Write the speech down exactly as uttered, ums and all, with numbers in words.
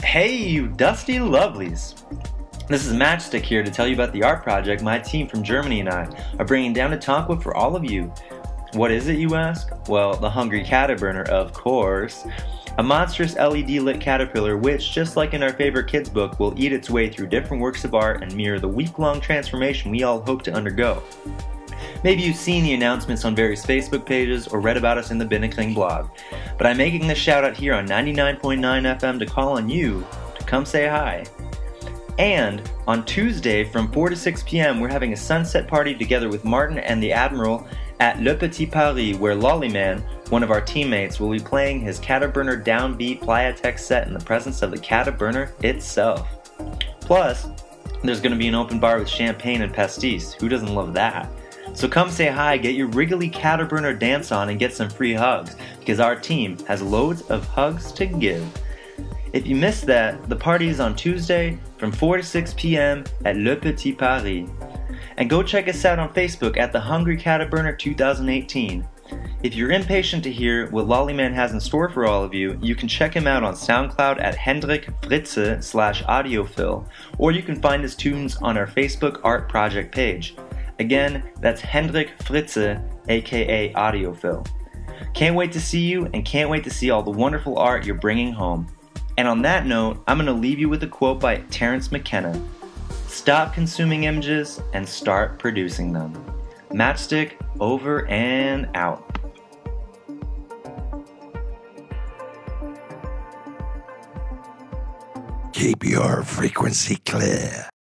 Hey, you dusty lovelies! This is Matchstick here to tell you about the art project my team from Germany and I are bringing down to Tonquá for all of you. What is it, you ask? Well, the Hungry Caterburner, of course. A monstrous L E D lit caterpillar which, just like in our favorite kids book, will eat its way through different works of art and mirror the week-long transformation we all hope to undergo. Maybe you've seen the announcements on various Facebook pages or read about us in the Binnenkring blog, but I'm making this shout out here on ninety-nine point nine F M to call on you to come say hi. And on Tuesday from four to six p.m. we're having a sunset party together with Martin and the Admiral at Le Petit Paris, where Lollyman, one of our teammates, will be playing his Caterburner Downbeat Playa-Tech set in the presence of the Caterburner itself. Plus, there's going to be an open bar with champagne and pastis. Who doesn't love that? So come say hi, get your wriggly Caterburner dance on, and get some free hugs, because our team has loads of hugs to give. If you missed that, the party is on Tuesday from four to six p.m. at Le Petit Paris. And go check us out on Facebook at The Hungry Caterburner twenty eighteen. If you're impatient to hear what Lollyman has in store for all of you, you can check him out on SoundCloud at Hendrik Fritze slash audiophil, or you can find his tunes on our Facebook art project page. Again, that's Hendrik Fritze, aka Audiophil. Can't wait to see you, and can't wait to see all the wonderful art you're bringing home. And on that note, I'm going to leave you with a quote by Terence McKenna. Stop consuming images and start producing them. Matchstick over and out. Keep your frequency clear.